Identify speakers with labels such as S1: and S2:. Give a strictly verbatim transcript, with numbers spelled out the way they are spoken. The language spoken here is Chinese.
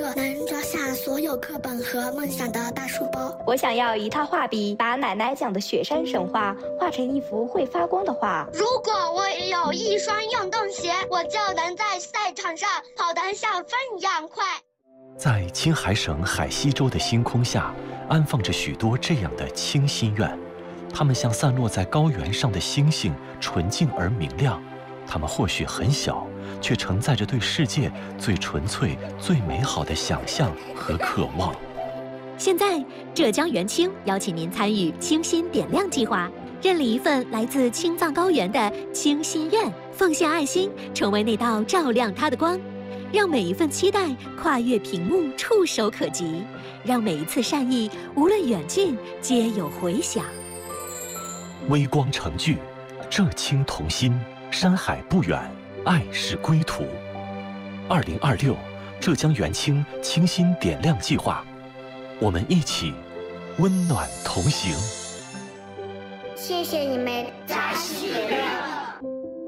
S1: 个能装下所有课本和梦想的大书包。
S2: 我想要一套画笔，把奶奶讲的雪山神话画成一幅会发光的画。
S3: 如果我也有一双运动鞋，我就能在赛场上跑得像风一样快。
S4: 在青海省海西州的星空下，安放着许多这样的清心愿，它们像散落在高原上的星星，纯净而明亮。它们或许很小，却承载着对世界最纯粹、最美好的想象和渴望。
S5: 现在，浙江元清邀请您参与清心点亮计划，认领一份来自青藏高原的清心愿，奉献爱心，成为那道照亮它的光。让每一份期待跨越屏幕，触手可及；让每一次善意，无论远近，皆有回响。
S4: 微光成炬，浙青同心，山海不远，爱是归途。二零二六，浙江元清清心点亮计划，我们一起温暖同行。
S3: 谢谢你们，
S6: 加薪点亮。